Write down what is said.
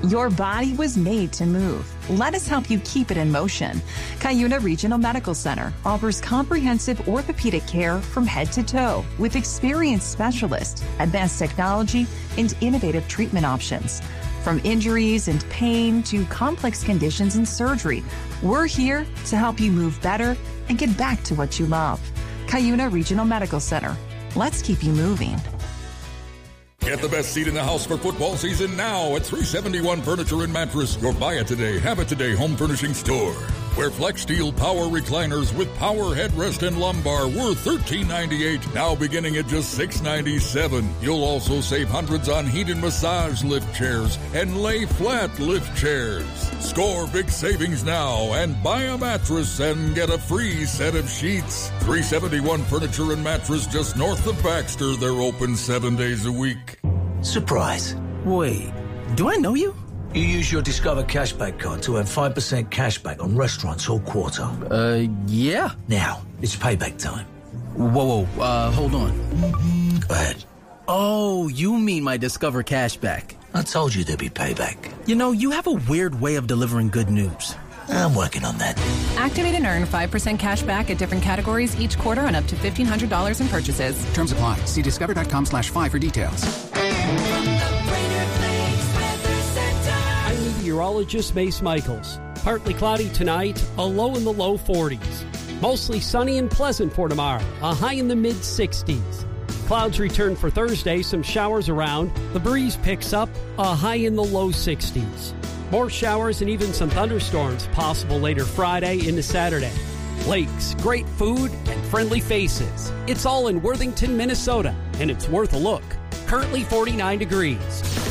Your body was made to move. Let us help you keep it in motion. Cuyuna Regional Medical Center offers comprehensive orthopedic care from head to toe with experienced specialists, advanced technology, and innovative treatment options. From injuries and pain to complex conditions and surgery, we're here to help you move better and get back to what you love. Cuyuna Regional Medical Center. Let's keep you moving. Get the best seat in the house for football season now at 371 Furniture and Mattress, your buy it today, have it today home furnishing store. Where Flex Steel power recliners with power headrest and lumbar were $13.98, now beginning at just $6.97. You'll also save hundreds on heat and massage lift chairs and lay flat lift chairs. Score big savings now and buy a mattress and get a free set of sheets. 371 Furniture and Mattress just north of Baxter. They're open 7 days a week. Surprise. Wait, do I know you? You use your Discover Cashback card to earn 5% cashback on restaurants all quarter. Yeah. Now, it's payback time. Whoa, hold on. Go ahead. Oh, you mean my Discover Cashback. I told you there'd be payback. You know, you have a weird way of delivering good news. I'm working on that. Activate and earn 5% cash back at different categories each quarter on up to $1,500 in purchases. Terms apply. See discover.com/5 for details. I'm meteorologist Mace Michaels. Partly cloudy tonight, a low in the low 40s. Mostly sunny and pleasant for tomorrow, a high in the mid-60s. Clouds return for Thursday, some showers around. The breeze picks up, a high in the low 60s. More showers and even some thunderstorms possible later Friday into Saturday. Lakes, great food, and friendly faces. It's all in Worthington, Minnesota, and it's worth a look. Currently 49 degrees.